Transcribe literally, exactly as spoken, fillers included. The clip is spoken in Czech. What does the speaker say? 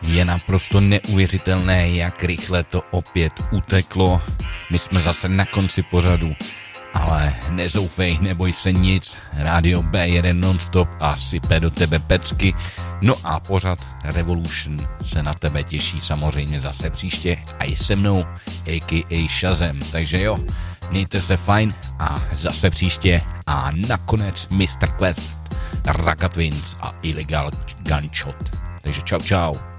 Je naprosto neuvěřitelné, jak rychle to opět uteklo. My jsme zase na konci pořadu, ale nezoufej, neboj se nic. Rádio bé jedna non-stop a sype do tebe pecky. No a pořad Revolution se na tebe těší samozřejmě zase příště a i se mnou, a ká a. Shazam. Takže jo, mějte se fajn a zase příště a nakonec mister Quest, Raka Twins a Illegal Gunshot. Takže čau čau.